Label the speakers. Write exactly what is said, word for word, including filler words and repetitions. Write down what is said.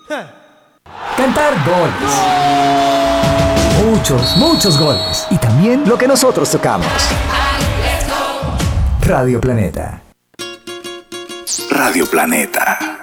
Speaker 1: Cantar goles. Muchos, muchos goles. Y también lo que nosotros tocamos. Radio Planeta.
Speaker 2: Radio Planeta.